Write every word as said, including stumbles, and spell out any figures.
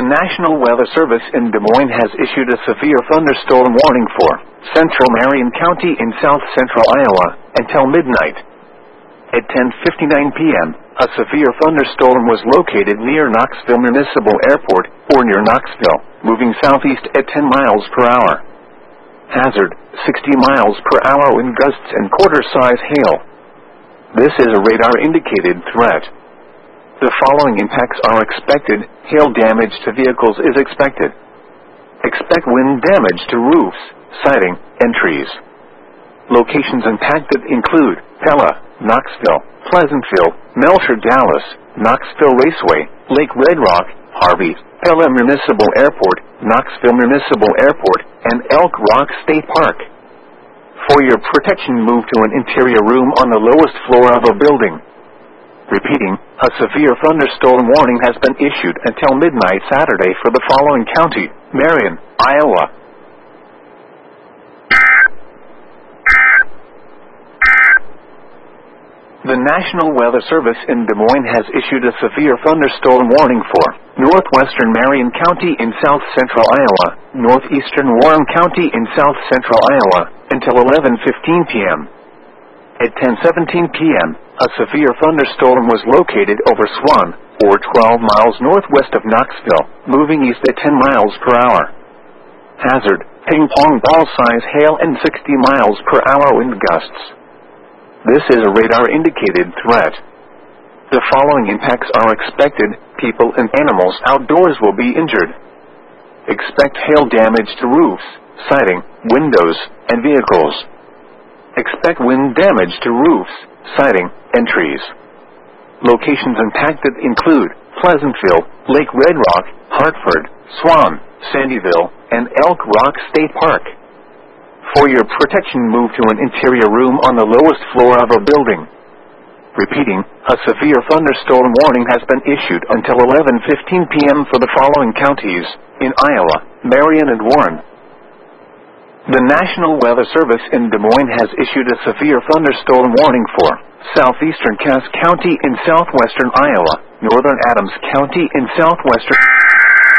The National Weather Service in Des Moines has issued a severe thunderstorm warning for central Marion County in south-central Iowa until midnight. At ten fifty-nine p m, a severe thunderstorm was located near Knoxville Municipal Airport, or near Knoxville, moving southeast at ten miles per hour. Hazard, sixty miles per hour wind gusts and quarter-size hail. This is a radar-indicated threat. The following impacts are expected. Hail damage to vehicles is expected. Expect wind damage to roofs, siding, and trees. Locations impacted include Pella, Knoxville, Pleasantville, Melcher, Dallas, Knoxville Raceway, Lake Red Rock, Harvey, Pella Municipal Airport, Knoxville Municipal Airport, and Elk Rock State Park. For your protection, move to an interior room on the lowest floor of a building. Repeating, a severe thunderstorm warning has been issued until midnight Saturday for the following county: Marion, Iowa. The National Weather Service in Des Moines has issued a severe thunderstorm warning for northwestern Marion County in south-central Iowa, northeastern Warren County in south-central Iowa, until eleven fifteen p m At ten seventeen p m, a severe thunderstorm was located over Swan, or twelve miles northwest of Knoxville, moving east at ten miles per hour. Hazard, ping-pong ball-size hail and sixty miles per hour wind gusts. This is a radar-indicated threat. The following impacts are expected. People and animals outdoors will be injured. Expect hail damage to roofs, siding, windows, and vehicles. Expect wind damage to roofs, siding, and trees. Locations impacted include Pleasantville, Lake Red Rock, Hartford, Swan, Sandyville, and Elk Rock State Park. For your protection, move to an interior room on the lowest floor of a building. Repeating, a severe thunderstorm warning has been issued until eleven fifteen p m for the following counties in Iowa, Marion, and Warren. The National Weather Service in Des Moines has issued a severe thunderstorm warning for southeastern Cass County in southwestern Iowa, northern Adams County in southwestern